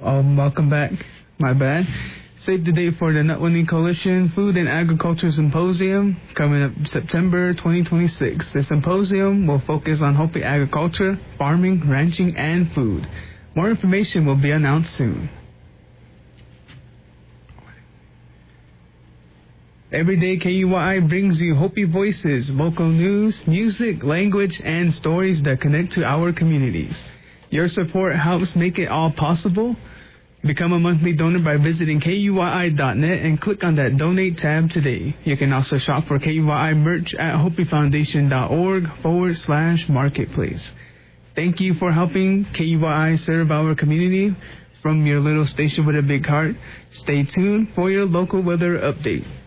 Welcome back. My bad. Save the date for the Nutwinning Coalition Food and Agriculture Symposium coming up September 2026. The symposium will focus on Hopi agriculture, farming, ranching, and food. More information will be announced soon. Every day, KUYI brings you Hopi voices, local news, music, language, and stories that connect to our communities. Your support helps make it all possible. Become a monthly donor by visiting KUYI.net and click on that donate tab today. You can also shop for KUYI merch at HopiFoundation.org/marketplace. Thank you for helping KUYI serve our community from your little station with a big heart. Stay tuned for your local weather update.